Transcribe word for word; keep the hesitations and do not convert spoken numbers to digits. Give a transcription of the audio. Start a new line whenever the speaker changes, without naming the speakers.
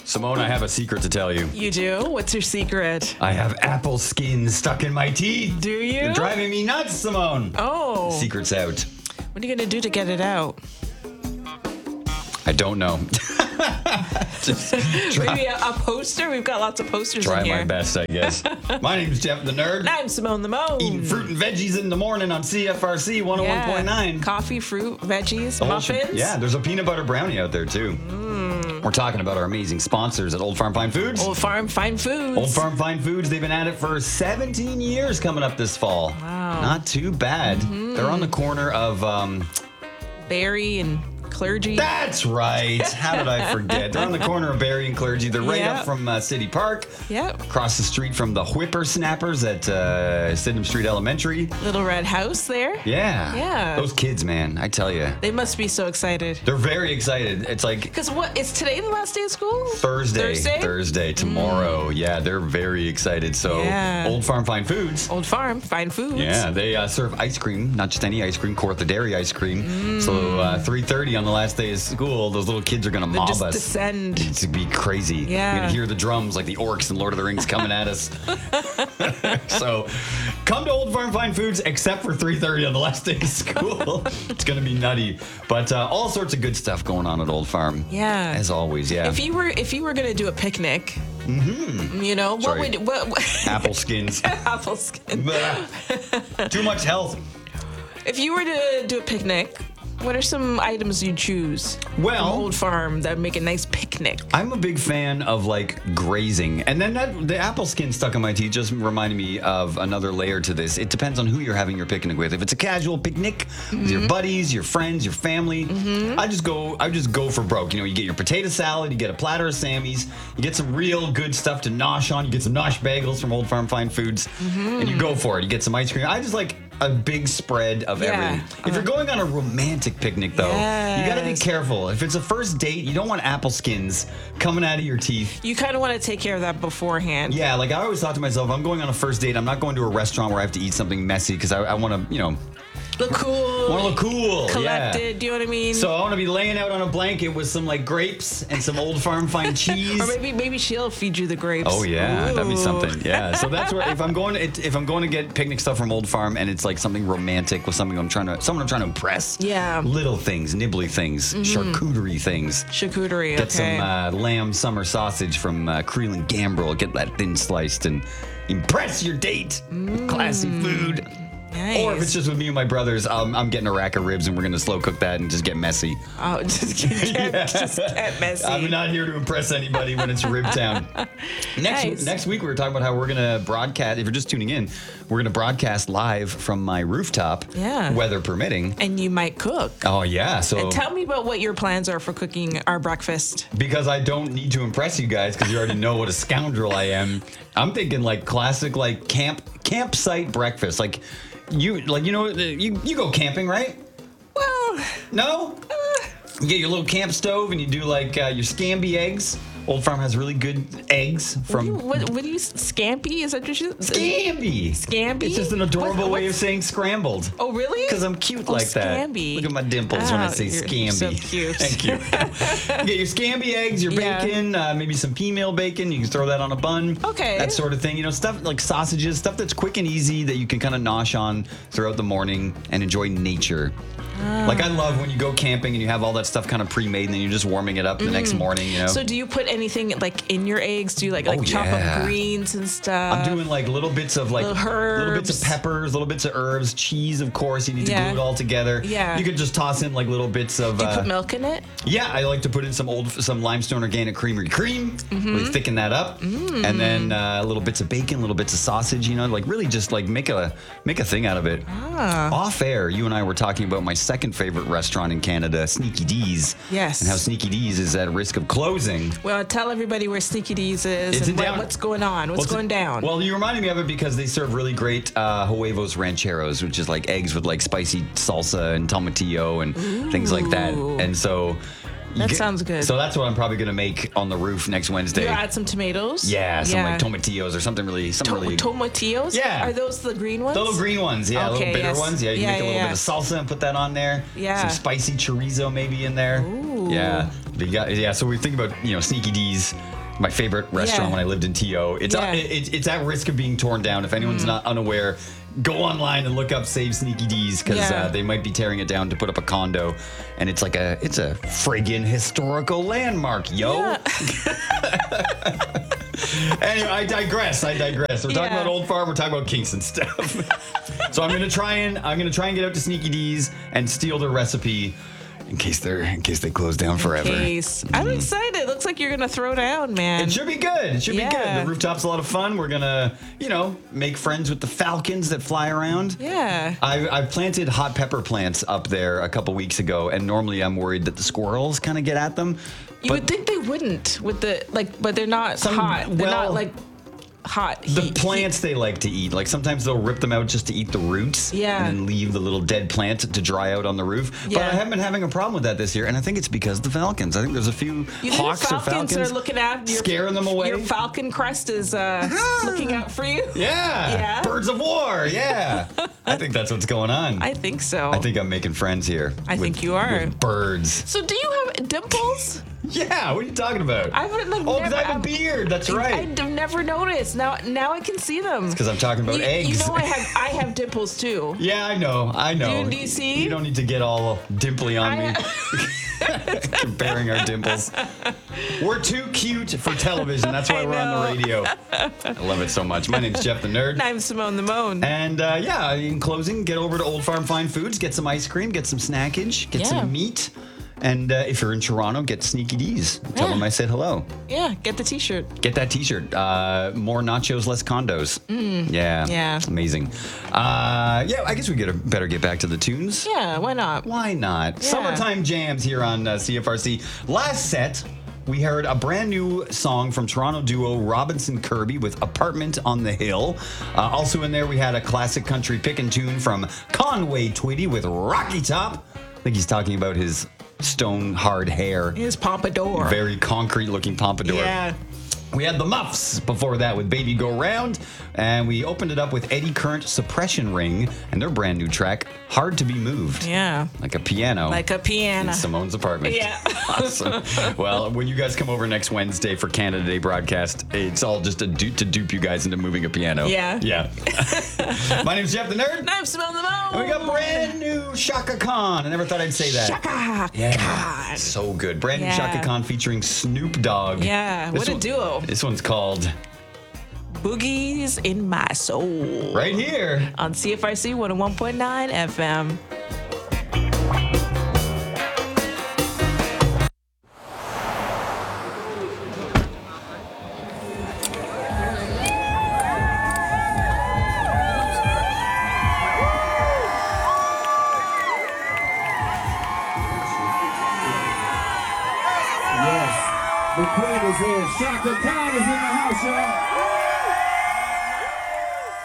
Simone, I have a secret to tell you.
You do? What's your secret?
I have apple skin stuck in my teeth.
Do you?
You're driving me nuts, Simone.
Oh.
Secret's out.
What are you going to do to get it out?
I don't know. Just try,
Maybe a, a poster? We've got lots of posters
try
in here.
my best, I guess. My name's Jeff the Nerd.
And I'm Simone the Mo.
Eating fruit and veggies in the morning on C F R C one oh one point nine.
Coffee, fruit, veggies,
The whole
muffins.
sh- Yeah, there's a peanut butter brownie out there, too.
Mm.
We're talking about our amazing sponsors at Old Farm Fine Foods.
Old Farm Fine Foods.
Old Farm Fine Foods, they've been at it for seventeen years coming up this fall.
Wow.
Not too bad.
Mm-hmm.
They're on the corner of... Um,
Berry and Clergy.
That's right. How did I forget? They're on the corner of Berry and Clergy. They're right
Yep.
up from uh, City Park.
Yep.
Across the street from the Whippersnappers at uh, Sydenham Street Elementary.
Little red house there.
Yeah.
Yeah.
Those kids, man, I tell you.
They must be so excited.
They're very excited. It's like
Because what, is today the last day of school?
Thursday.
Thursday?
Thursday, tomorrow. Yeah, they're very excited. So,
Yeah.
Old Farm Fine Foods.
Old Farm Fine Foods.
Yeah, they uh, serve ice cream, not just any ice cream, Kawartha Dairy ice cream. So uh, three thirty on the last day of school, those little kids are going to
They
mob
just
us.
descend.
It's to be crazy.
Yeah.
You're going to hear the drums like the orcs in Lord of the Rings coming at us. So come to Old Farm Fine Foods, except for three thirty on the last day of school. It's going to be nutty. But uh, all sorts of good stuff going on at Old Farm.
Yeah.
As always, yeah.
If you were if you were gonna do a picnic, mm-hmm. you know, what
Sorry.
would what, what
Apple skins.
apple skin?
Blah. Too much health.
If you were to do a picnic, what are some items you'd choose
Well-
from Old Farm that would make a nice picnic?
I'm a big fan of like grazing, and then that the apple skin stuck on my teeth just reminded me of another layer to this. It depends on who you're having your picnic with. If it's a casual picnic with your buddies, your friends, your family, I just go. I just go for broke. You know, you get your potato salad, you get a platter of Sammy's, you get some real good stuff to nosh on. You get some nosh bagels from Old Farm Fine Foods, and you go for it. You get some ice cream. I just like a big spread of
Yeah.
everything. If you're going on a romantic picnic, though, you got to be
Yes.
careful. If it's a first date, you don't want apple skins coming out of your teeth.
You kind of want to take care of that beforehand.
Yeah, like I always thought to myself, I'm going on a first date. I'm not going to a restaurant where I have to eat something messy because I, I want to, you know,
Look cool.
want to look cool.
Collected.
Yeah.
Do you know what I mean?
So I want to be laying out on a blanket with some like grapes and some Old Farm Fine cheese.
or maybe maybe she'll feed you the grapes.
Oh yeah, that'd be
Ooh.
something. Yeah, so that's where if I'm going to, if I'm going to get picnic stuff from Old Farm and it's like something romantic with something I'm trying to someone I'm trying to impress.
Yeah.
Little things, nibbly things, charcuterie things.
Charcuterie.
Get
okay.
some uh, lamb summer sausage from uh, Creel and Gambrel. Get that thin sliced and impress your date. with Classy food.
Nice.
Or if it's just with me and my brothers, um, I'm getting a rack of ribs and we're gonna slow cook that and just get messy.
oh, just get, just get messy.
I'm not here to impress anybody when it's Rib Town. Next
Nice.
next week we were talking about how we're gonna broadcast. If you're just tuning in, we're gonna broadcast live from my rooftop,
Yeah.
weather permitting.
and you might cook.
Oh yeah, so
And tell me about what your plans are for cooking our breakfast.
because I don't need to impress you guys because you already know what a scoundrel I am. I'm thinking like classic like camp campsite breakfast. Like you like you know you you go camping, right?
Well,
No? You get your little camp stove and you do like uh, your Scamby eggs. Old Farm has really good eggs from
what, what do you scampi? Is that what you
Scamby.
Scamby?
It's just an adorable
What-
way of
what's-
saying scrambled.
Oh, really?
Because I'm cute
Oh,
like that.
Scamby.
Look at my dimples when I
Oh,
say
you're-
Scamby.
you're so cute.
Thank you. You get your Scamby eggs, your
Yeah.
bacon, uh, maybe some female bacon. You can throw that on a bun.
Okay.
That sort of thing. You know, stuff like sausages, stuff that's quick and easy that you can kind of nosh on throughout the morning and enjoy nature. Like I love when you go camping and you have all that stuff kind of pre-made and then you're just warming it up the next morning, you know.
Mm. So do you put anything like in your eggs? Do you like like
Oh,
chop
yeah.
up greens and stuff?
I'm doing like little bits of like
Little
little bits
herbs.
of peppers, little bits of herbs, cheese, of course. You need to
Yeah.
glue it all together.
Yeah.
You could just toss in like little bits of.
Do you
uh,
put milk in it?
Yeah, I like to put in some old, some limestone organic creamery cream.
Mm-hmm.
Really thicken that up,
Mm.
and then uh, little bits of bacon, little bits of sausage. You know, like really just like make a make a thing out of it.
Ah.
Off air, you and I were talking about my second favorite restaurant in Canada, Sneaky D's.
Yes.
And how Sneaky D's is at risk of closing.
Well, tell everybody where Sneaky D's is
It's
and
in
what,
down-
what's going on. What's
Well, it's-
going down?
Well, you reminded me of it because they serve really great uh, huevos rancheros, which is like eggs with like spicy salsa and tomatillo and things like that.
Ooh.
And so you
That sounds good.
So that's what I'm probably gonna make on the roof next Wednesday.
you add some tomatoes.
Yeah, some like tomatillos or something really, some
To-
really.
tomatillos?
Yeah.
Are those the green ones?
The little green ones, yeah,
Okay,
little bitter
yes.
ones. Yeah, you
Yeah,
make a
yeah,
little
yeah.
bit of salsa and put that on there.
Yeah.
Some spicy chorizo maybe in there.
Ooh.
Yeah. But you got, yeah, so we think about, you know, Sneaky D's my favorite restaurant
Yeah.
when I lived in T O. It's,
Yeah.
uh, it, it's at risk of being torn down. If anyone's
Mm.
not unaware, go online and look up Save Sneaky D's because
Yeah.
uh, they might be tearing it down to put up a condo. And it's like a, it's a friggin' historical landmark, yo.
Yeah.
Anyway, I digress. I digress. We're talking
Yeah.
about Old Farm. We're talking about Kingston stuff. So I'm gonna try and I'm gonna try and get out to Sneaky D's and steal their recipe in case they're in case they close down forever.
Case. I'm excited. Looks like you're gonna throw down, man.
It should be good. It should be
Yeah.
good. The rooftop's a lot of fun. We're gonna, you know, make friends with the falcons that fly around.
Yeah.
I've, I've planted hot pepper plants up there a couple weeks ago, and normally I'm worried that the squirrels kind of get at them.
You would think they wouldn't with the like, but they're not
Some-
hot. They're
well,
not like hot.
The
heat-
plants they like to eat. Like sometimes they'll rip them out just to eat the roots.
Yeah.
And then leave the little dead plant to dry out on the roof. But
Yeah.
I haven't been having a problem with that this year, and I think it's because of the falcons. I think there's a few
You think
hawks
falcons
or falcons
are looking at your,
scaring them away.
Your falcon crest is uh, looking out for you.
Yeah.
Yeah.
Birds of war. Yeah. I think that's what's going on.
I think so.
I think I'm making friends here.
I
with-
think you are.
with birds.
So, do you have dimples?
Yeah, what are you talking about?
I would like.
oh, because I
never-
have a beard. That's right.
I've never noticed. Now, now I can see them.
Because I'm talking about
you,
eggs.
You know, I have I have dimples too.
Yeah, I know. I know.
Do- do you see?
You don't need to get all dimply on
I-
me. Comparing our dimples. We're too cute for television. That's why
I
we're on
know.
the radio. I love it so much. My name's Jeff the Nerd.
I'm Simone the Moan.
And uh, yeah, in closing, get over to Old Farm Fine Foods, get some ice cream, get some snackage, get
Yeah.
some meat. And uh, if you're in Toronto, get Sneaky D's. Tell
Yeah.
them I said hello.
Yeah, get the T-shirt.
Get that T-shirt. Uh, more nachos, less condos. Yeah.
Yeah.
Amazing. Uh, yeah, I guess we get better get back to the tunes.
Yeah, why not?
Why not? Summertime jams here on uh, C F R C. Last set, we heard a brand new song from Toronto duo Robinson Kirby with Apartment on the Hill. Uh, also in there, we had a classic country pickin' tune from Conway Twitty with Rocky Top. I think he's talking about his stone hard hair.
His pompadour.
Very concrete looking pompadour.
Yeah.
We had the Muffs before that with Baby Go Round, and we opened it up with Eddie Current Suppression Ring and their brand new track, Hard to Be Moved.
Yeah.
Like a piano.
Like a piano.
In Simone's apartment.
Yeah.
Awesome. Well, when you guys come over next Wednesday for Canada Day broadcast, it's all just a du- to dupe you guys into moving a piano.
Yeah.
Yeah. My name's Jeff the Nerd.
And I'm Simone the Moan.
And we got brand new Shaka Khan. I never thought I'd say that.
Shaka
Yeah.
Khan.
So good. Brand new
Yeah.
Shaka Khan featuring Snoop Dogg.
Yeah,
This
what a
one-
duo.
This one's called
Boogies in My Soul.
Right Here.
On C F R C one oh one point nine F M.
Yes, the queen is here. Shaka Khan is in the house, y'all.